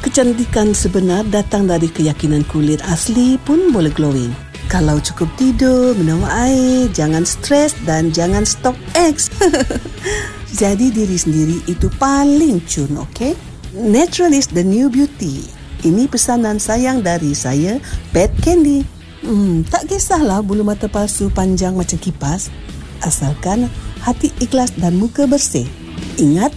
Kecantikan sebenar datang dari keyakinan kulit asli pun boleh glowing. Kalau cukup tidur, minum air, jangan stres dan jangan stok X. Jadi diri sendiri itu paling cun, okey? Natural is the new beauty. Ini pesanan sayang dari saya, Pat Candy. Tak kisahlah bulu mata palsu panjang macam kipas, asalkan hati ikhlas dan muka bersih. Ingat,